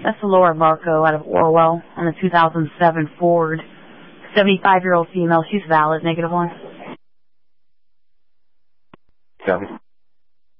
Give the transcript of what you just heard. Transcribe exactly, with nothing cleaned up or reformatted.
That's Laura Marco out of Orwell on the two thousand seven Ford. seventy-five-year-old female. She's valid, negative one. Copy.